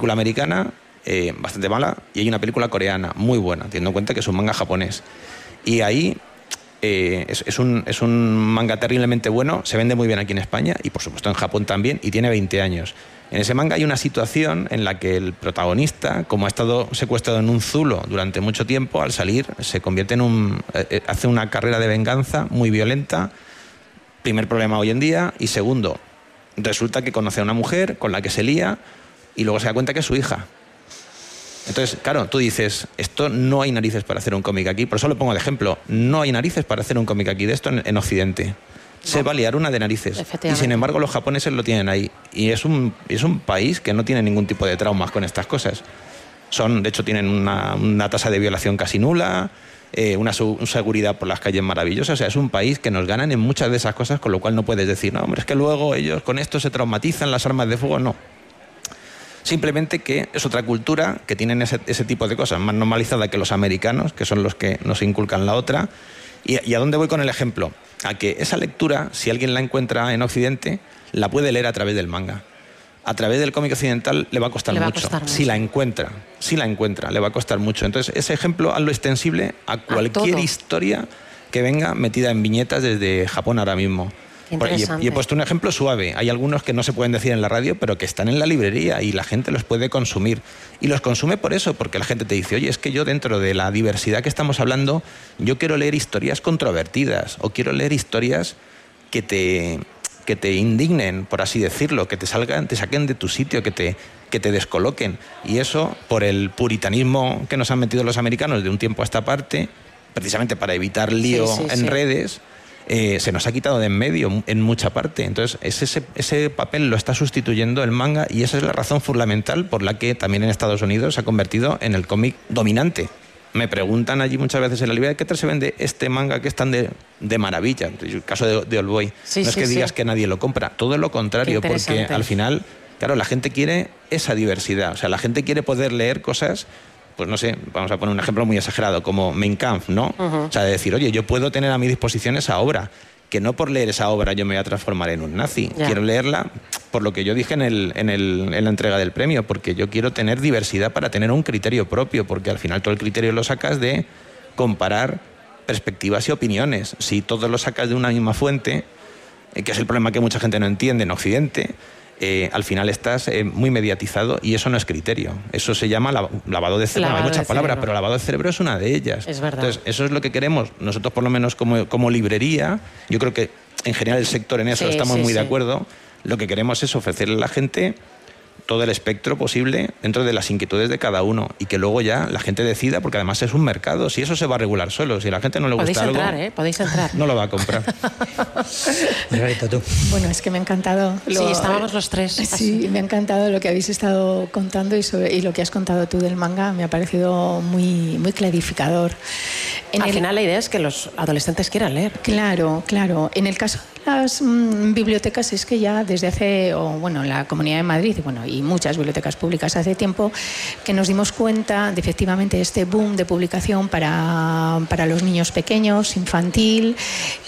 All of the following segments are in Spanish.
película americana bastante mala y hay una película coreana muy buena, teniendo en cuenta que es un manga japonés. Y ahí es un manga terriblemente bueno, se vende muy bien aquí en España y por supuesto en Japón también, y tiene 20 años. En ese manga hay una situación en la que el protagonista, como ha estado secuestrado en un zulo durante mucho tiempo, al salir se convierte en hace una carrera de venganza muy violenta. Primer problema hoy en día. Y segundo, resulta que conoce a una mujer con la que se lía y luego se da cuenta que es su hija. Entonces, claro, tú dices, esto no hay narices para hacer un cómic aquí. Por eso lo pongo de ejemplo. No hay narices para hacer un cómic aquí de esto en Occidente. Se va a liar una de narices. Y sin embargo los japoneses lo tienen ahí. Y es un país que no tiene ningún tipo de traumas con estas cosas. De hecho, tienen una tasa de violación casi nula, una seguridad por las calles maravillosa. O sea, es un país que nos ganan en muchas de esas cosas, con lo cual no puedes decir, no, hombre, es que luego ellos con esto se traumatizan, las armas de fuego. No. Simplemente que es otra cultura, que tienen ese tipo de cosas más normalizada que los americanos, que son los que nos inculcan la otra. ¿Y a dónde voy con el ejemplo? A que esa lectura, si alguien la encuentra en Occidente, la puede leer a través del manga. A través del cómic occidental le va a costar mucho. Si la encuentra, le va a costar mucho. Entonces, ese ejemplo hazlo extensible a cualquier historia que venga metida en viñetas desde Japón ahora mismo. Y he puesto un ejemplo suave. Hay algunos que no se pueden decir en la radio, pero que están en la librería y la gente los puede consumir. Y los consume por eso, porque la gente te dice, oye, es que yo dentro de la diversidad que estamos hablando, yo quiero leer historias controvertidas o quiero leer historias que te indignen, por así decirlo, que te saquen de tu sitio, que te descoloquen. Y eso, por el puritanismo que nos han metido los americanos de un tiempo a esta parte, precisamente para evitar lío en redes, se nos ha quitado de en medio en mucha parte. Entonces ese papel lo está sustituyendo el manga, y esa es la razón fundamental por la que también en Estados Unidos se ha convertido en el cómic dominante. Me preguntan allí muchas veces en la librería, ¿qué tal se vende este manga que es tan de maravilla? El caso de Old Boy. No es que digas que nadie lo compra, todo lo contrario, porque al final, claro, la gente quiere esa diversidad. O sea, la gente quiere poder leer cosas, pues no sé, vamos a poner un ejemplo muy exagerado, como Mein Kampf, ¿no? O sea, de decir, oye, yo puedo tener a mi disposición esa obra, que no por leer esa obra yo me voy a transformar en un nazi. Quiero leerla por lo que yo dije en la entrega del premio, porque yo quiero tener diversidad para tener un criterio propio, porque al final todo el criterio lo sacas de comparar perspectivas y opiniones. Si todo lo sacas de una misma fuente, que es el problema que mucha gente no entiende en Occidente, al final estás muy mediatizado, y eso no es criterio. Eso se llama lavado de cerebro. Hay muchas palabras, pero lavado de cerebro es una de ellas. Es verdad. Entonces, eso es lo que queremos. Nosotros, por lo menos como librería, yo creo que en general el sector en eso estamos muy de acuerdo. Lo que queremos es ofrecerle a la gente todo el espectro posible dentro de las inquietudes de cada uno, y que luego ya la gente decida, porque además es un mercado. Si eso se va a regular solo, si a la gente no le gusta algo, podéis entrar. No lo va a comprar. Margarita, tú. Bueno, es que me ha encantado. Sí, estábamos los tres. Sí, me ha encantado lo que habéis estado contando y lo que has contado tú del manga. Me ha parecido muy, muy clarificador. Al final la idea es que los adolescentes quieran leer. Claro, claro. En el caso de las bibliotecas es que ya desde hace, la Comunidad de Madrid, y muchas bibliotecas públicas hace tiempo, que nos dimos cuenta de efectivamente este boom de publicación para los niños pequeños, infantil,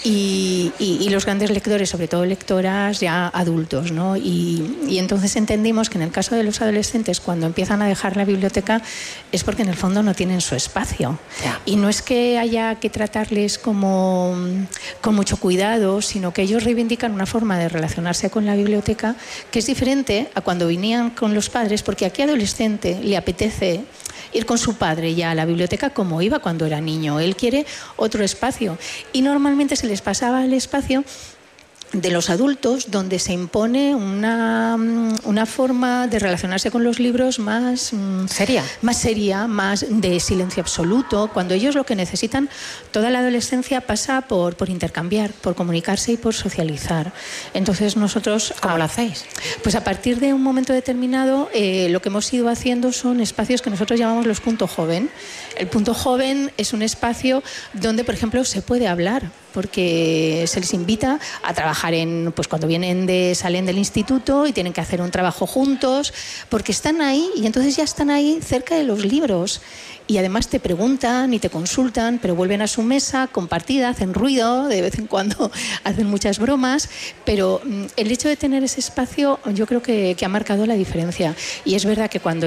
y los grandes lectores, sobre todo lectoras ya adultos, ¿no? Y entonces entendimos que en el caso de los adolescentes, cuando empiezan a dejar la biblioteca, es porque en el fondo no tienen su espacio. Y no es que haya que tratarles con mucho cuidado, sino que ellos reivindican una forma de relacionarse con la biblioteca que es diferente a cuando venían con los padres, porque a qué adolescente le apetece ir con su padre ya a la biblioteca como iba cuando era niño. Él quiere otro espacio, y normalmente se les pasaba el espacio de los adultos, donde se impone una forma de relacionarse con los libros más seria, más de silencio absoluto, cuando ellos lo que necesitan, toda la adolescencia pasa por intercambiar, por comunicarse y por socializar. Entonces nosotros... ¿Cómo lo hacéis? Pues a partir de un momento determinado, lo que hemos ido haciendo son espacios que nosotros llamamos los punto joven. El punto joven es un espacio donde, por ejemplo, se puede hablar, porque se les invita a trabajar cuando salen del instituto y tienen que hacer un trabajo juntos, porque están ahí y entonces ya están ahí cerca de los libros. Y además te preguntan y te consultan, pero vuelven a su mesa compartida, hacen ruido, de vez en cuando hacen muchas bromas, pero el hecho de tener ese espacio yo creo que ha marcado la diferencia. Y es verdad que cuando